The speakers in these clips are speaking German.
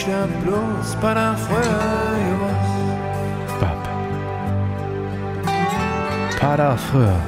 ja bloß bei der früher gewusst. Bab. Pada früher.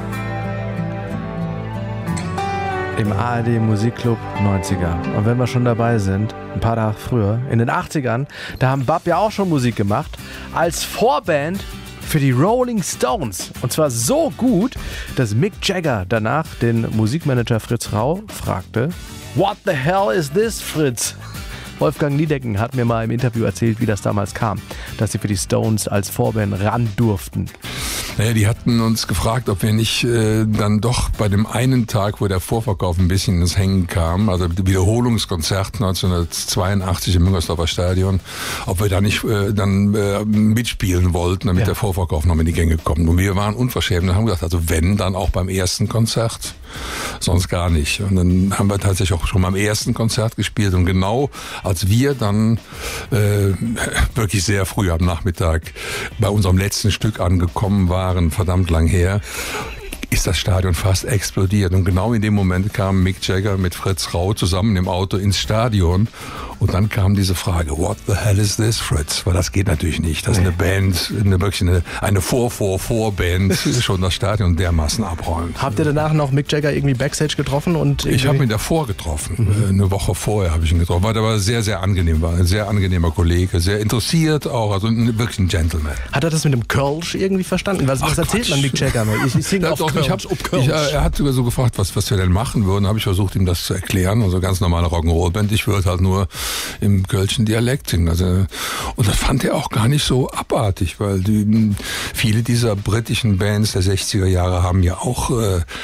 Im ARD Musikclub 90er. Und wenn wir schon dabei sind, ein paar Tage früher, in den 80ern, da haben Bab ja auch schon Musik gemacht, als Vorband für die Rolling Stones. Und zwar so gut, dass Mick Jagger danach den Musikmanager Fritz Rau fragte: What the hell is this, Fritz? Wolfgang Niedecken hat mir mal im Interview erzählt, wie das damals kam, dass sie für die Stones als Vorband ran durften. Naja, die hatten uns gefragt, ob wir nicht dann doch bei dem einen Tag, wo der Vorverkauf ein bisschen ins Hängen kam, also das Wiederholungskonzert 1982 im Müngersdorfer Stadion, ob wir da nicht mitspielen wollten, damit der Vorverkauf noch in die Gänge kommt. Und wir waren unverschämt und haben gesagt, also wenn, dann auch beim ersten Konzert, sonst gar nicht. Und dann haben wir tatsächlich auch schon beim ersten Konzert gespielt und genau als wir dann wirklich sehr früh am Nachmittag bei unserem letzten Stück angekommen waren, verdammt lang her, ist das Stadion fast explodiert. Und genau in dem Moment kam Mick Jagger mit Fritz Rau zusammen im Auto ins Stadion. Und dann kam diese Frage, what the hell is this, Fritz? Weil das geht natürlich nicht, dass eine Band, eine Vorband schon das Stadion dermaßen abräumt. Habt ihr danach noch Mick Jagger irgendwie Backstage getroffen? Ich habe ihn davor getroffen. Eine Woche vorher habe ich ihn getroffen. Weil er aber sehr, sehr angenehm war. Ein sehr angenehmer Kollege, sehr interessiert auch, also wirklich ein Gentleman. Hat er das mit dem Kölsch irgendwie verstanden? Was erzählt man Mick Jagger? Ich singe auf Kölsch. Er hat sogar so gefragt, was wir denn machen würden. Habe ich versucht, ihm das zu erklären. Also ganz normale Rock'n'Roll-Band. Ich würde halt nur im kölschen Dialekt singen. Also, und das fand er auch gar nicht so abartig, weil viele dieser britischen Bands der 60er Jahre haben ja auch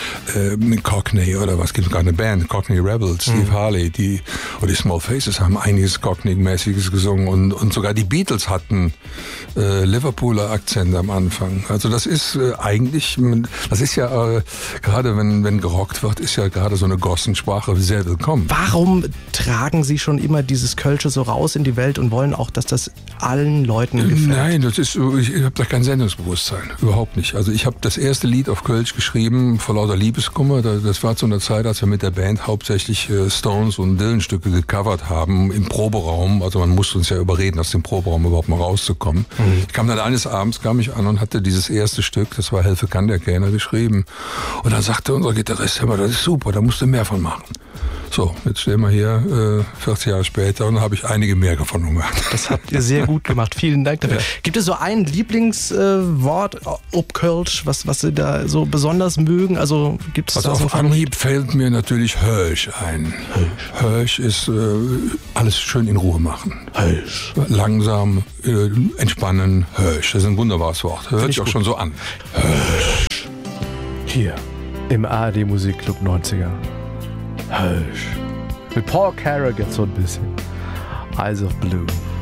Cockney oder was, gibt es gar eine Band, Cockney Rebels, Steve Harley, die Small Faces haben einiges Cockney-mäßiges gesungen und sogar die Beatles hatten Liverpooler Akzent am Anfang. Also das ist eigentlich, das ist ja gerade wenn gerockt wird, ist ja gerade so eine Gossensprache sehr willkommen. Warum tragen Sie schon immer dieses Kölsche so raus in die Welt und wollen auch, dass das allen Leuten gefällt? Nein, ich habe da kein Sendungsbewusstsein, überhaupt nicht. Also ich habe das erste Lied auf Kölsch geschrieben vor lauter Liebeskummer. Das war zu einer Zeit, als wir mit der Band hauptsächlich Stones und Dylan-Stücke gecovert haben im Proberaum. Also man musste uns ja überreden, aus dem Proberaum überhaupt mal rauszukommen. Ich kam dann eines Abends an und hatte dieses erste Stück, das war Helfe kann der Kellner, geschrieben. Und dann sagte unser Gitarrist, hör mal, das ist super, da musst du mehr von machen. So, jetzt stehen wir hier 40 Jahre später und da habe ich einige mehr davon gemacht. Das habt ihr sehr gut gemacht. Vielen Dank dafür. Ja. Gibt es so ein Lieblingswort, ob Kölsch, was Sie da so besonders mögen? Also gibt es auf Anhieb fällt mir natürlich Hölsch ein. Hölsch ist alles schön in Ruhe machen. Hölsch. Langsam, entspannen, Hölsch. Das ist ein wunderbares Wort. Hört sich auch schon so an. Hölsch. Hier im ARD Musikclub 90er. Hölsch. Mit Paul Carrack jetzt so ein bisschen. Eyes of Blue.